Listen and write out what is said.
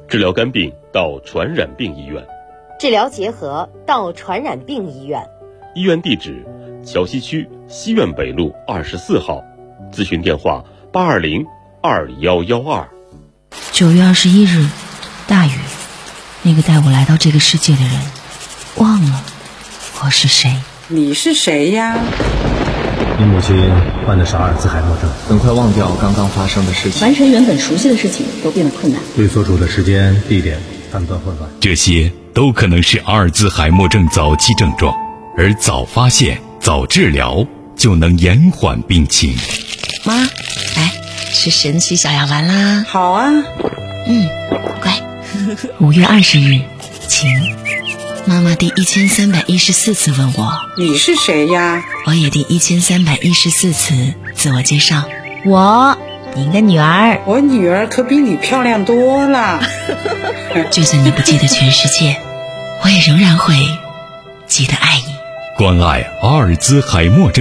治疗肝病到传染病医院， 治疗结核到传染病医院。 医院地址：桥西区西苑北路24号，咨询电话8202112。 9月21日，大雨。那个带我来到这个世界的人，忘了我是谁。 你是谁呀？ 你母亲患的是阿尔兹海默症， 很快忘掉刚刚发生的事情， 完成原本熟悉的事情都变得困难， 对所处的时间、地点判断混乱， 这些都可能是阿尔兹海默症早期症状，而早发现、早治疗就能延缓病情。 妈，来吃神奇小药丸啦！ 好啊， 乖。5月20日，晴。妈妈第1314次问我你是谁呀？ 我也第1314次自我介绍，我您的女儿。 我女儿可比你漂亮多了。 就算你不记得全世界，我也仍然会记得爱你。 关爱阿尔兹海默症